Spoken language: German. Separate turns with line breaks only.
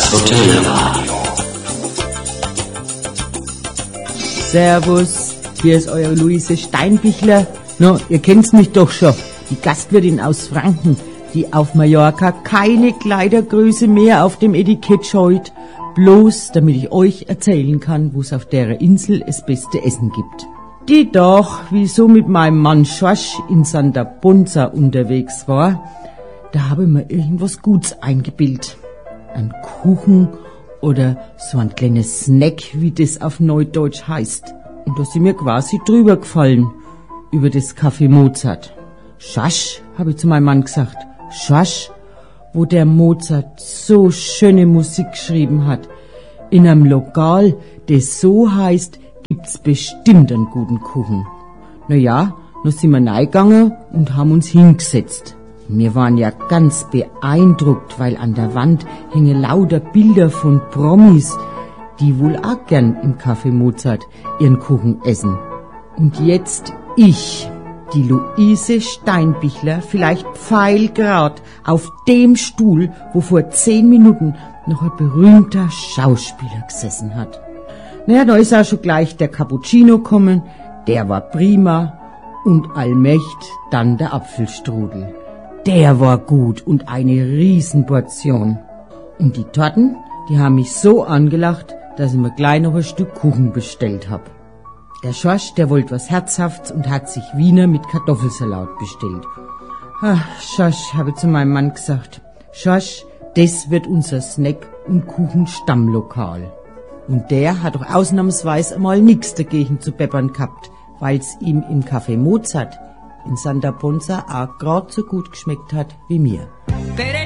Hotelradio.
Servus, hier ist eure Luise Steinbichler. No, ihr kennt's mich doch schon, die Gastwirtin aus Franken, die auf Mallorca keine Kleidergröße mehr auf dem Etikett scheut, bloß damit ich euch erzählen kann, wo es auf der Insel das beste Essen gibt. Die doch, wie ich so mit meinem Mann Schorsch in Santa Ponsa unterwegs war, da habe ich mir irgendwas Gutes eingebildet. Ein Kuchen oder so ein kleines Snack, wie das auf Neudeutsch heißt. Und da sind mir quasi drüber gefallen, über das Café Mozart. Schorsch, habe ich zu meinem Mann gesagt, Schorsch, wo der Mozart so schöne Musik geschrieben hat. In einem Lokal, das so heißt, gibt's bestimmt einen guten Kuchen. Naja, dann sind wir reingegangen und haben uns hingesetzt. Wir waren ja ganz beeindruckt, weil an der Wand hängen lauter Bilder von Promis, die wohl auch gern im Café Mozart ihren Kuchen essen. Und jetzt ich, die Luise Steinbichler, vielleicht pfeilgrad auf dem Stuhl, wo vor 10 Minuten noch ein berühmter Schauspieler gesessen hat. Naja, da ist auch schon gleich der Cappuccino gekommen, der war prima, und allmächt dann der Apfelstrudel. Der war gut und eine Riesenportion. Und die Torten, die haben mich so angelacht, dass ich mir gleich noch ein Stück Kuchen bestellt hab. Der Schorsch, der wollte was Herzhaftes und hat sich Wiener mit Kartoffelsalat bestellt. Ach, Schorsch, habe ich zu meinem Mann gesagt, Schorsch, das wird unser Snack- und Kuchenstammlokal. Und der hat doch ausnahmsweise einmal nichts dagegen zu peppern gehabt, weil's ihm im Café Mozart in Santa Ponsa auch grad so gut geschmeckt hat wie mir.